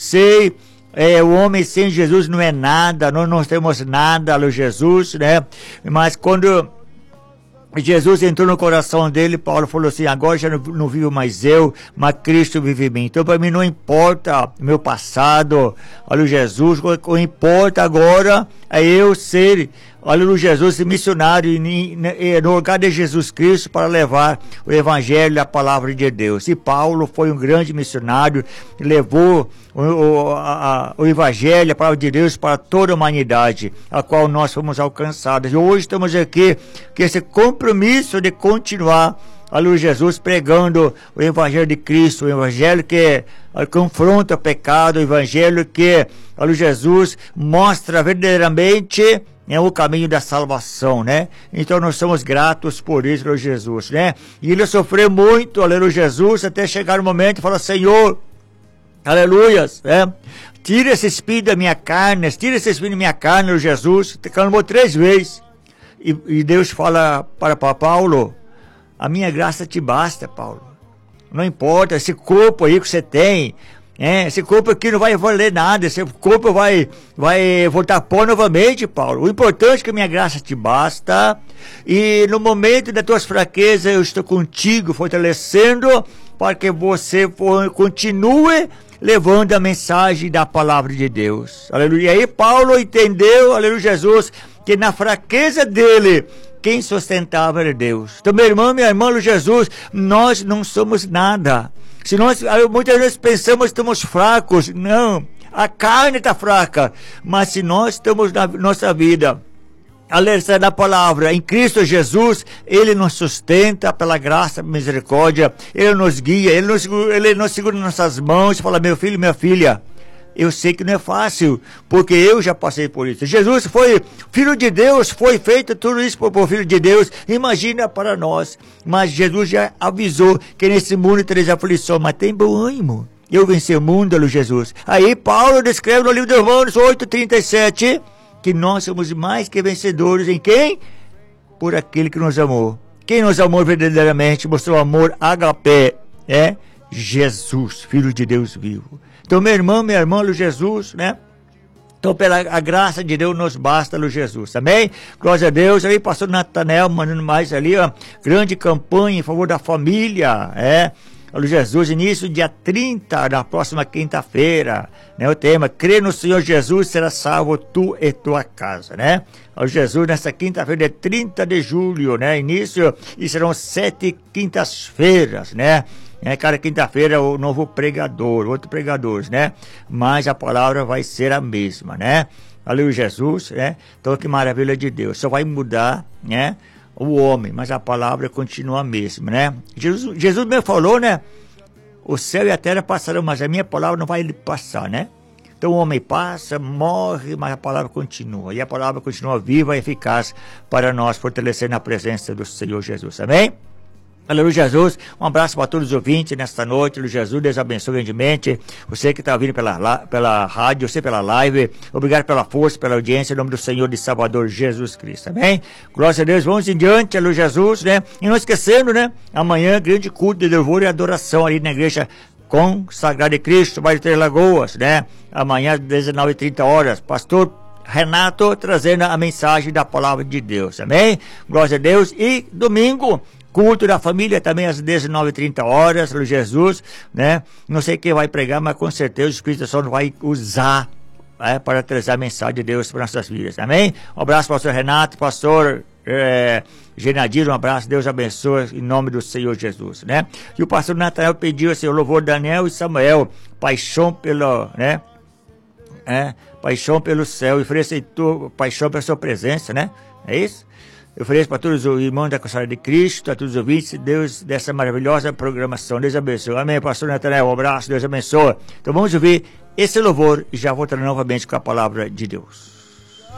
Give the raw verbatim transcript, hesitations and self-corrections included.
sei, é, o homem sem Jesus não é nada, nós não temos nada, alô Jesus, né? Mas quando Jesus entrou no coração dele, Paulo falou assim, agora já não, não vivo mais eu, mas Cristo vive em mim. Então para mim não importa o meu passado, olha Jesus, o que importa agora é eu ser, olha Jesus, ser missionário no lugar de Jesus Cristo para levar o evangelho e a palavra de Deus. E Paulo foi um grande missionário, levou o, o, a, o evangelho, a palavra de Deus para toda a humanidade, a qual nós fomos alcançados. E hoje estamos aqui com esse compromisso de continuar, olha Jesus, pregando o evangelho de Cristo, o evangelho que olha, confronta o pecado, o evangelho que, olha Jesus, mostra verdadeiramente é o caminho da salvação, né? Então nós somos gratos por isso, Senhor Jesus, né? E ele sofreu muito, aleluia, Jesus, até chegar o momento e falar, Senhor, aleluias, né? Tira esse espírito da minha carne, tira esse espírito da minha carne, Senhor Jesus, clamou três vezes. E, e Deus fala para, para Paulo, a minha graça te basta, Paulo. Não importa, esse corpo aí que você tem, é, esse corpo aqui não vai valer nada, esse corpo vai, vai voltar pó novamente, Paulo. O importante é que a minha graça te basta, e no momento das tuas fraquezas eu estou contigo, fortalecendo, para que você for, continue levando a mensagem da palavra de Deus. Aleluia. E aí Paulo entendeu, aleluia, Jesus, que na fraqueza dele, quem sustentava era Deus. Então, meu irmão, minha irmã, Jesus, nós não somos nada. Se nós, muitas vezes pensamos que estamos fracos, não, a carne está fraca, mas se nós estamos na nossa vida, alerta da palavra, em Cristo Jesus, Ele nos sustenta pela graça e misericórdia, Ele nos guia, Ele nos, Ele nos segura nas nossas mãos e fala, meu filho, minha filha, eu sei que não é fácil, porque eu já passei por isso. Jesus foi filho de Deus, foi feito tudo isso por, por filho de Deus, imagina para nós. Mas Jesus já avisou que nesse mundo tereis aflição, mas tem bom ânimo. Eu venci o mundo, aleluia, Jesus. Aí Paulo descreve no livro de Romanos oito, trinta e sete, que nós somos mais que vencedores em quem? Por aquele que nos amou. Quem nos amou verdadeiramente, mostrou amor agapé, é Jesus, filho de Deus vivo. Então, meu irmão, minha irmã, Lu Jesus, né? Então, pela a graça de Deus nos basta, Lu Jesus, amém? Glória a Deus. Aí, pastor Natanel, mandando mais ali, ó, grande campanha em favor da família, é? Lu Jesus, início dia trinta, na próxima quinta-feira, né? O tema, crê no Senhor Jesus, será salvo tu e tua casa, né? Lu Jesus, nessa quinta-feira, dia trinta de julho, né? Início, e serão sete quintas-feiras, né? É, cada quinta-feira o novo pregador, outro pregador, né? Mas a palavra vai ser a mesma, né? Aleluia, Jesus, né? Então que maravilha de Deus. Só vai mudar, né? O homem, mas a palavra continua a mesma, né? Jesus, Jesus mesmo falou, né? O céu e a terra passarão, mas a minha palavra não vai passar, né? Então o homem passa, morre, mas a palavra continua. E a palavra continua viva e eficaz para nós fortalecer na presença do Senhor Jesus. Amém? Aleluia, Jesus. Um abraço para todos os ouvintes nesta noite. Aleluia, Jesus. Deus abençoe grandemente. Você que está ouvindo pela, pela rádio, você pela live. Obrigado pela força, pela audiência. Em nome do Senhor de Salvador Jesus Cristo. Amém? Glória a Deus. Vamos em diante. Aleluia, Jesus, né? E não esquecendo, né? Amanhã, grande culto de louvor e adoração ali na igreja Consagrada de Cristo, bairro Três Lagoas, né? Amanhã, às dezenove e trinta horas. Pastor Renato trazendo a mensagem da palavra de Deus. Amém? Glória a Deus. E domingo, culto da família também às dezenove e trinta horas, Jesus, né? Não sei quem vai pregar, mas com certeza o Espírito Santo vai usar, né, para trazer a mensagem de Deus para nossas vidas. Amém? Um abraço, pastor Renato, pastor é, Genadir, um abraço, Deus abençoe em nome do Senhor Jesus, né? E o pastor Natanael pediu assim, o louvor Daniel e Samuel, paixão pelo, né? É, paixão pelo céu, e oferecer paixão pela sua presença, né? É isso? Eu ofereço para todos os irmãos da Consagrada de Cristo, a todos os ouvintes, Deus, dessa maravilhosa programação. Deus abençoe. Amém, pastor Natanael. Um abraço, Deus abençoe. Então vamos ouvir esse louvor e já voltarei novamente com a palavra de Deus.